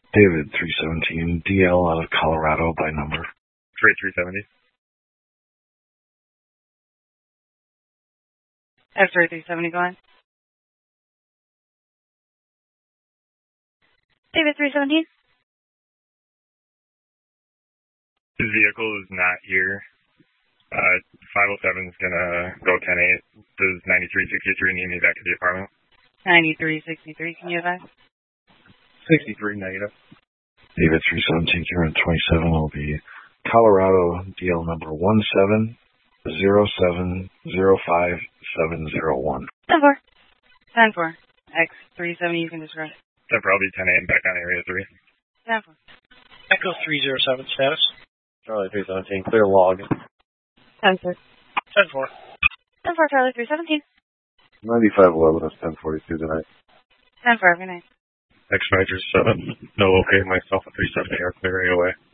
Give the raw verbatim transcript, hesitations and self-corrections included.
David three seventeen, D L out of Colorado by number. Freight three seventy. X-ray three seventy, go ahead. David three seventeen. His vehicle is not here. Uh, five oh seven is going to go ten eight. Does ninety-three sixty-three need me back at the apartment? ninety-three sixty-three, can you advise? sixty-three negative. David three seventeen, Karen twenty-seven will be Colorado D L number one seven zero seven zero five seven zero one. ten four. ten four. X three seventy, you can disregard. ten four, I'll be ten eight back on area three. ten four. Echo three zero seven, status? Charlie three seventeen, clear log. ten four. ten four. ten four, Charlie three seventeen. ninety-five eleven is ten forty-two tonight. ten four, good night. X five seven, no, okay, myself at three seventy, are clear A O A.